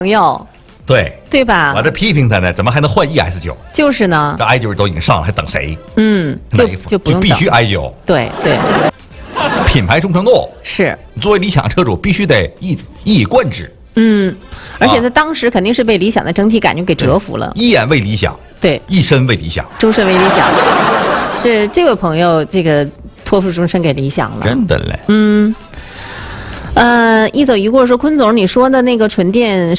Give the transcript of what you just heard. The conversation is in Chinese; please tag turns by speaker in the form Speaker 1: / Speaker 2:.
Speaker 1: 朋友，
Speaker 2: 对
Speaker 1: 吧？
Speaker 2: 我这批评他呢，怎么还能换ES9？
Speaker 1: 就是呢，
Speaker 2: 这 i9都已经上了，还等谁？
Speaker 1: 就不用等，
Speaker 2: 必须 i9。
Speaker 1: 对，
Speaker 2: 品牌忠诚度
Speaker 1: 是。
Speaker 2: 作为理想车主，必须得一以贯之。
Speaker 1: 而且他当时肯定是被理想的整体感觉给折服了。
Speaker 2: 一眼为理想，
Speaker 1: 对，
Speaker 2: 一身为理想，
Speaker 1: 终身为理想。是这位朋友，这个托付终身给理想了。
Speaker 2: 真的嘞。
Speaker 1: 一走一过说，坤总，你说的那个纯电